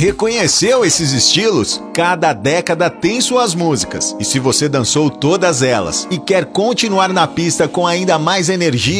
Reconheceu esses estilos? Cada década tem suas músicas. E se você dançou todas elas e quer continuar na pista com ainda mais energia,